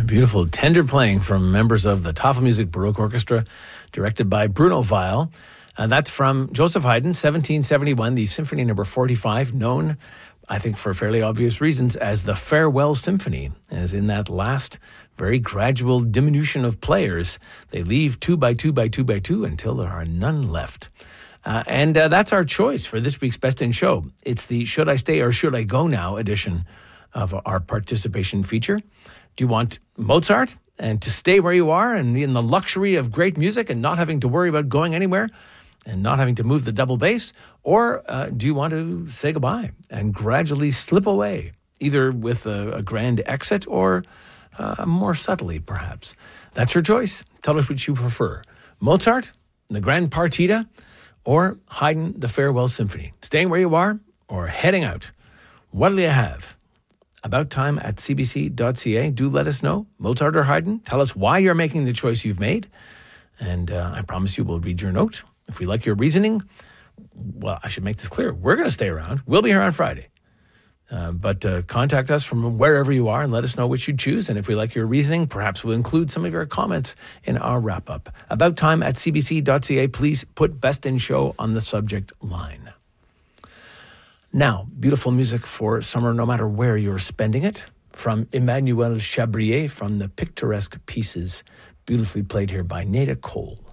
Beautiful, tender playing from members of the Tafelmusik Baroque Orchestra, directed by Bruno Weil. That's from Joseph Haydn, 1771, the Symphony Number 45, known, I think for fairly obvious reasons, as the Farewell Symphony, as in that last very gradual diminution of players. They leave 2 by 2 by 2 by 2 until there are none left. And that's our choice for this week's Best in Show. It's the Should I Stay or Should I Go Now edition of our participation feature. Do you want Mozart and to stay where you are and in the luxury of great music and not having to worry about going anywhere and not having to move the double bass? Or do you want to say goodbye and gradually slip away, either with a grand exit or more subtly, perhaps? That's your choice. Tell us which you prefer. Mozart, the Grand Partita, or Haydn, the Farewell Symphony. Staying where you are or heading out? What'll you have? About time at cbc.ca. Do let us know, Mozart or Haydn. Tell us why you're making the choice you've made. And I promise you we'll read your note. If we like your reasoning, well, I should make this clear. We're going to stay around. We'll be here on Friday. But contact us from wherever you are and let us know which you'd choose. And if we like your reasoning, perhaps we'll include some of your comments in our wrap-up. About time at cbc.ca. Please put Best in Show on the subject line. Now, beautiful music for summer, no matter where you're spending it. From Emmanuel Chabrier from the Picturesque Pieces, beautifully played here by Nada Cole.